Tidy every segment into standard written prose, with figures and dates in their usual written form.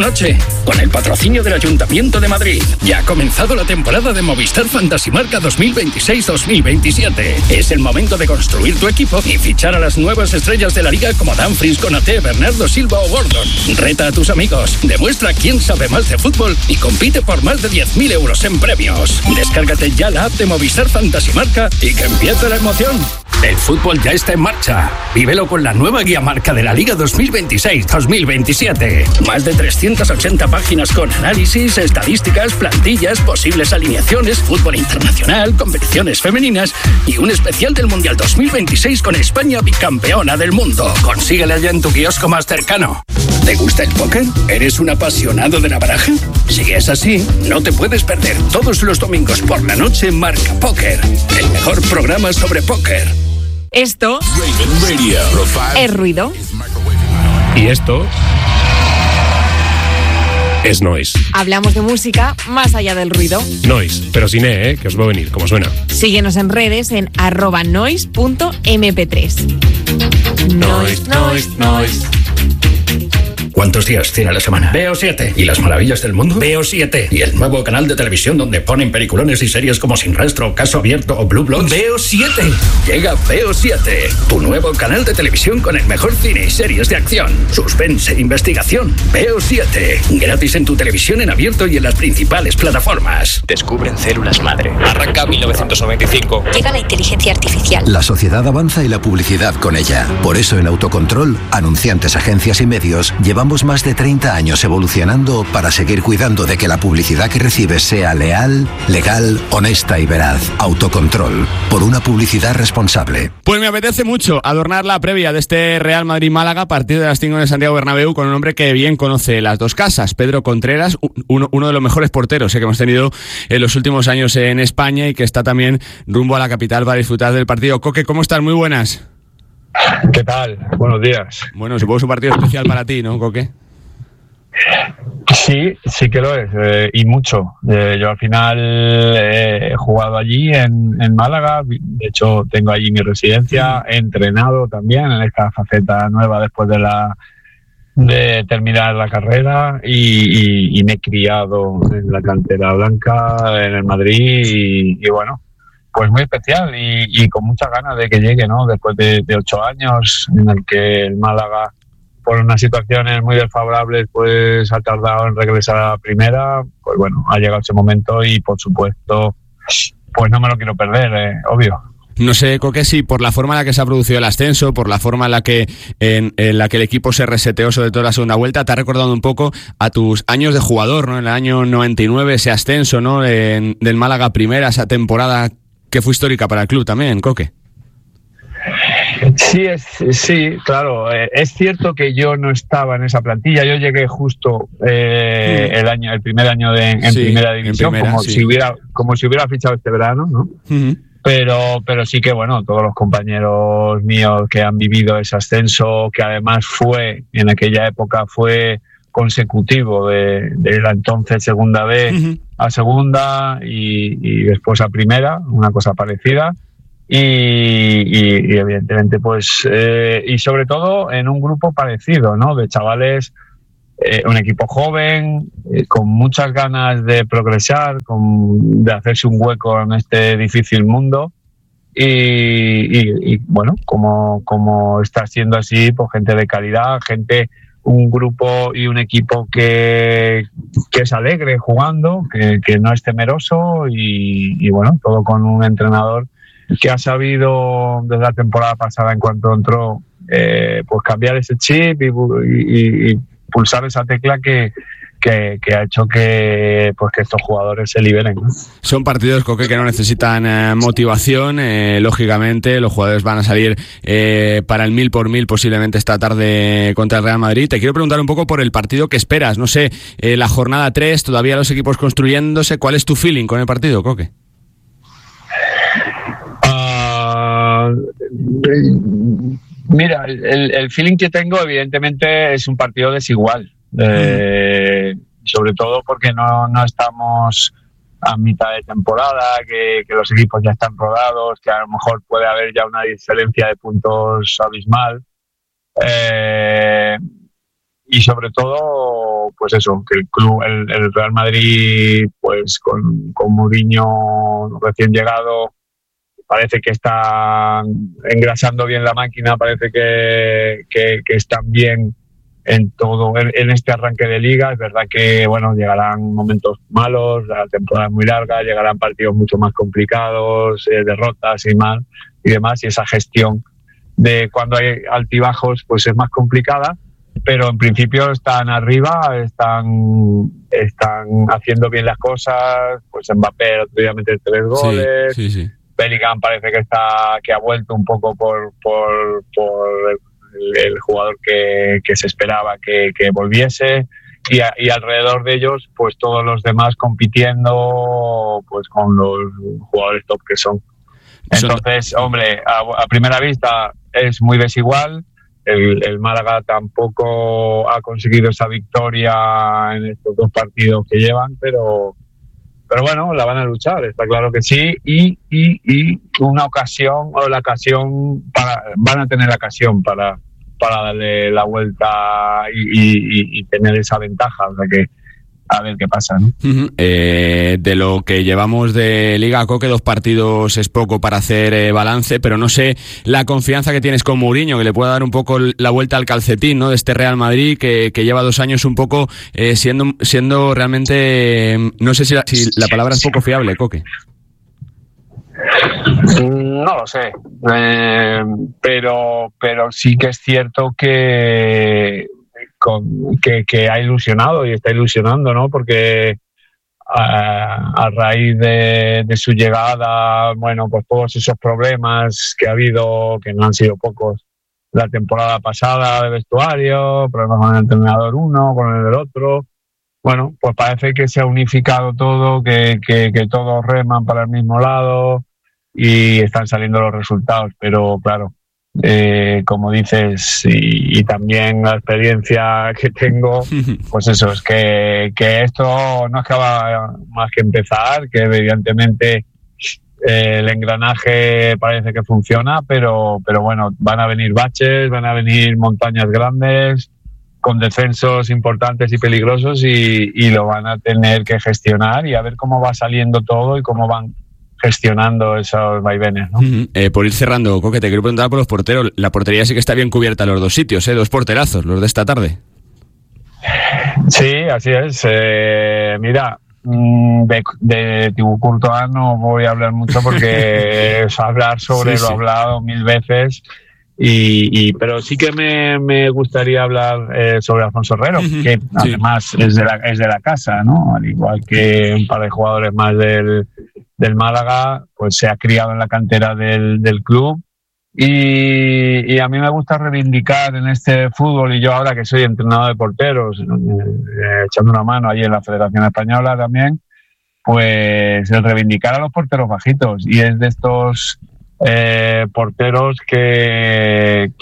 Noche, con el patrocinio del Ayuntamiento de Madrid. Ya ha comenzado la temporada de Movistar Fantasy Marca 2026-2027. Es el momento de construir tu equipo y fichar a las nuevas estrellas de la liga como Dumfries, Konaté, Bernardo Silva o Gordon. Reta a tus amigos, demuestra quién sabe más de fútbol y compite por más de 10.000 euros en premios. Descárgate ya la app de Movistar Fantasy Marca y que empiece la emoción. El fútbol ya está en marcha. Vívelo con la nueva guía marca de la Liga 2026-2027. Más de 380 páginas con análisis, estadísticas, plantillas, posibles alineaciones, fútbol internacional, competiciones femeninas y un especial del Mundial 2026 con España bicampeona del mundo. Consíguela ya en tu kiosco más cercano. ¿Te gusta el póker? ¿Eres un apasionado de la baraja? Si es así, no te puedes perder todos los domingos por la noche Marca Póker, el mejor programa sobre póker. Esto es ruido. Y esto es noise. Hablamos de música más allá del ruido. Noise, pero sin E, que os va a venir, como suena. Síguenos en redes en @noise.mp3. Noise. ¿Cuántos días tiene la semana? Veo 7. ¿Y las maravillas del mundo? Veo 7. ¿Y el nuevo canal de televisión donde ponen peliculones y series como Sin Rastro, Caso Abierto o Blue Bloods? Veo 7. Llega Veo 7, tu nuevo canal de televisión con el mejor cine y series de acción, suspense, investigación. Veo 7. Gratis en tu televisión en abierto y en las principales plataformas. Descubren células madre. Arranca 1995. Llega la inteligencia artificial. La sociedad avanza y la publicidad con ella. Por eso en Autocontrol, anunciantes, agencias y medios, llevamos más de 30 años evolucionando para seguir cuidando de que la publicidad que recibes sea leal, legal, honesta y veraz. Autocontrol, por una publicidad responsable. Pues me apetece mucho adornar la previa de este Real Madrid-Málaga, partido de las 5 en el Santiago Bernabéu, con un hombre que bien conoce las dos casas, Pedro Contreras, uno de los mejores porteros que hemos tenido en los últimos años en España y que está también rumbo a la capital para disfrutar del partido. Coque, ¿cómo estás? Muy buenas. ¿Qué tal? Buenos días. Bueno, supongo que es un partido especial para ti, ¿no, Coque? Sí que lo es, y mucho. Yo al final he jugado allí en Málaga, de hecho tengo allí mi residencia, he entrenado también en esta faceta nueva después de terminar la carrera y me he criado en la cantera blanca, en el Madrid y bueno, pues muy especial y con muchas ganas de que llegue, ¿no? Después de 8 años en el que el Málaga, por unas situaciones muy desfavorables, pues ha tardado en regresar a la primera, pues bueno, ha llegado ese momento y por supuesto, pues no me lo quiero perder, obvio. No sé, Coque, si por la forma en la que se ha producido el ascenso, por la forma en la que el equipo se reseteó, sobre todo en la segunda vuelta, te ha recordado un poco a tus años de jugador, ¿no? En el año 99, ese ascenso, ¿no? Del Málaga primera, esa temporada que fue histórica para el club también, Coque. Sí, claro. Es cierto que yo no estaba en esa plantilla. Yo llegué justo el primer año en primera división, si hubiera fichado este verano, ¿no? Uh-huh. Pero sí que, bueno, todos los compañeros míos que han vivido ese ascenso, que además en aquella época fue consecutivo de la entonces segunda B a segunda y después a primera, una cosa parecida. Y evidentemente pues y sobre todo en un grupo parecido, ¿no? De chavales, un equipo joven, con muchas ganas de progresar, de hacerse un hueco en este difícil mundo y bueno, como está siendo así, pues gente de calidad, un grupo y un equipo que es alegre jugando, que no es temeroso y bueno, todo con un entrenador que ha sabido desde la temporada pasada, en cuanto entró, pues cambiar ese chip y pulsar esa tecla que ha hecho que estos jugadores se liberen, ¿no? Son partidos, Coque, que no necesitan motivación. Lógicamente, los jugadores van a salir para el 1000 por 1000 posiblemente esta tarde contra el Real Madrid. Te quiero preguntar un poco por el partido que esperas. No sé, la jornada 3, todavía los equipos construyéndose. ¿Cuál es tu feeling con el partido, Coque? Mira, el feeling que tengo evidentemente es un partido desigual, sobre todo porque no estamos a mitad de temporada, que los equipos ya están rodados, que a lo mejor puede haber ya una diferencia de puntos abismal, y sobre todo pues eso, que el club, el Real Madrid, pues con Mourinho recién llegado, parece que está engrasando bien la máquina, parece que están bien en todo, en este arranque de liga. Es verdad que, bueno, llegarán momentos malos, la temporada es muy larga, llegarán partidos mucho más complicados, derrotas y demás, y esa gestión de cuando hay altibajos pues es más complicada, pero en principio están arriba, están haciendo bien las cosas. Pues Mbappé otro día mete 3 goles, sí. Bellingham parece que ha vuelto un poco por el jugador que se esperaba que volviese, y alrededor de ellos pues todos los demás compitiendo pues con los jugadores top que son. Entonces, hombre, a primera vista es muy desigual. El Málaga tampoco ha conseguido esa victoria en estos 2 partidos que llevan, pero bueno, la van a luchar, está claro que sí, y una ocasión, van a tener la ocasión para darle la vuelta y tener esa ventaja, o sea que a ver qué pasa, ¿no? De lo que llevamos de Liga, Coque, 2 partidos es poco para hacer balance, pero no sé la confianza que tienes con Mourinho, que le pueda dar un poco la vuelta al calcetín, ¿no?, de este Real Madrid, que lleva 2 años un poco siendo realmente, no sé si la palabra es poco fiable, Coque. No lo sé, pero sí que es cierto que ha ilusionado y está ilusionando, ¿no? Porque a raíz de su llegada, bueno, pues todos esos problemas que ha habido, que no han sido pocos, la temporada pasada de vestuario, problemas con el entrenador uno, con el del otro, bueno, pues parece que se ha unificado todo, que todos reman para el mismo lado y están saliendo los resultados, pero claro, como dices, y también la experiencia que tengo, pues eso, es que esto no acaba más que empezar, que evidentemente el engranaje parece que funciona, pero bueno, van a venir baches, van a venir montañas grandes con descensos importantes y peligrosos, y lo van a tener que gestionar, y a ver cómo va saliendo todo y cómo van gestionando esos vaivenes, ¿no? Por ir cerrando, Coque, te quiero preguntar por los porteros. La portería sí que está bien cubierta en los 2 sitios, 2 porterazos, los de esta tarde. Sí, así es. Mira, de Thibaut Courtois no voy a hablar mucho porque es hablar sobre lo hablado 1000 veces, pero sí que me gustaría hablar sobre Alfonso Herrero, que además es de la casa, ¿no? Al igual que un par de jugadores más del Málaga, pues se ha criado en la cantera del club, y a mí me gusta reivindicar en este fútbol, y yo ahora que soy entrenador de porteros, echando una mano allí en la Federación Española también, pues el reivindicar a los porteros bajitos, y es de estos porteros que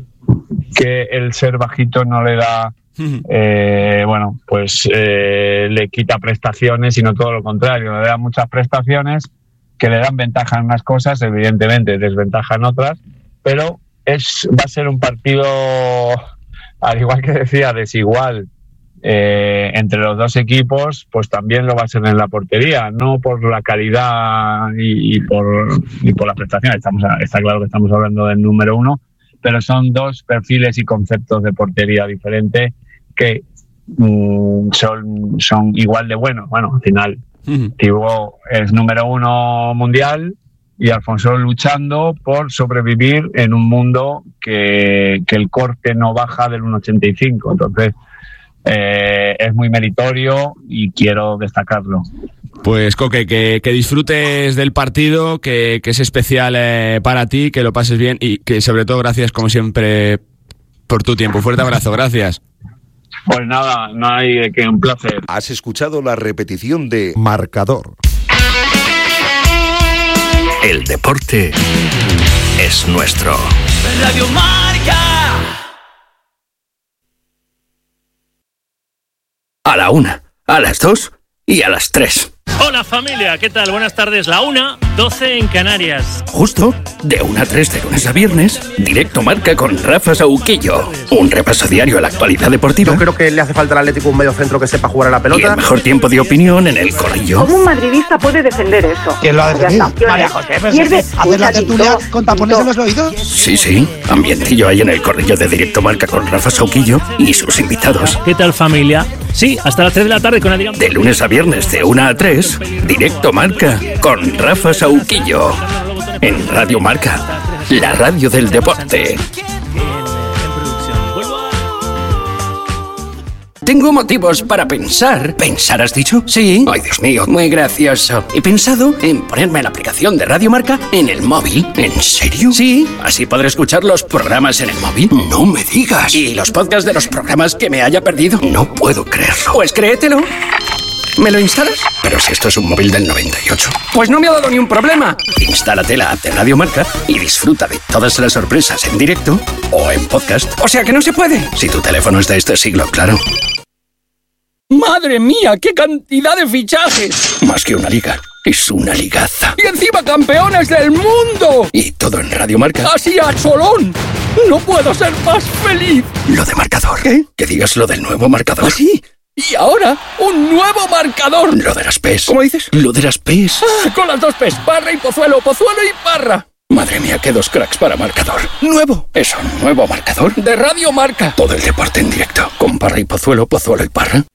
el ser bajito no le da bueno, pues le quita prestaciones, sino todo lo contrario, le da muchas prestaciones que le dan ventaja en unas cosas, evidentemente desventaja en otras, pero va a ser un partido, al igual que decía, desigual entre los 2 equipos, pues también lo va a ser en la portería, no por la calidad y por las prestaciones. Está claro que estamos hablando del número 1, pero son 2 perfiles y conceptos de portería diferentes que son igual de buenos. Bueno, al final Thibaut es número 1 mundial y Alfonso luchando por sobrevivir en un mundo que el corte no baja del 1,85. Entonces es muy meritorio y quiero destacarlo. Pues Coque, que disfrutes del partido, que es especial para ti, que lo pases bien, y que sobre todo gracias como siempre por tu tiempo. Fuerte abrazo, gracias. Pues nada, no hay de qué, un placer. Has escuchado la repetición de Marcador. El deporte es nuestro. Radio Marca. A la 1, a las 2 y a las 3. Hola familia, ¿qué tal? Buenas tardes, la 1:12 en Canarias. Justo, de 1 a 3 de lunes a viernes, Directo Marca con Rafa Sauquillo. Un repaso diario a la actualidad deportiva. Yo creo que le hace falta al Atlético un medio centro que sepa jugar a la pelota. Y el mejor tiempo de opinión en el corrillo. ¿Cómo un madridista puede defender eso? ¿Quién lo ha defendido? María José, ¿hacer la tertulia con tapones en los oídos? Sí, ambientillo ahí en el corrillo de Directo Marca con Rafa Sauquillo y sus invitados. ¿Qué tal familia? Sí, hasta las 3 de la tarde con Adrián. De lunes a viernes de 1 a 3, Directo Marca con Rafa Sauquillo. En Radio Marca, la radio del deporte. Tengo motivos para pensar. ¿Pensar has dicho? Sí. Ay, Dios mío, muy gracioso. He pensado en ponerme la aplicación de Radio Marca en el móvil. ¿En serio? Sí. Así podré escuchar los programas en el móvil. No me digas. Y los podcasts de los programas que me haya perdido. No puedo creerlo. Pues créetelo. ¿Me lo instalas? Pero si esto es un móvil del 98. Pues no me ha dado ni un problema. Instálate la app de Radio Marca y disfruta de todas las sorpresas en directo o en podcast. O sea que no se puede. Si tu teléfono es de este siglo, claro. ¡Madre mía! ¡Qué cantidad de fichajes! Más que una liga. Es una ligaza. ¡Y encima campeones del mundo! Y todo en Radio Marca. ¡Así a cholón! ¡No puedo ser más feliz! Lo de marcador. ¿Qué? Que digas lo del nuevo marcador. ¿Sí? Y ahora, un nuevo marcador. Lo de las P's. ¿Cómo dices? Lo de las P's. Con las 2 P's. Parra y Pozuelo. Pozuelo y Parra. Madre mía, qué 2 cracks para marcador. ¡Nuevo! Es un nuevo marcador de Radio Marca. Todo el deporte en directo. Con Parra y Pozuelo, Pozuelo y Parra.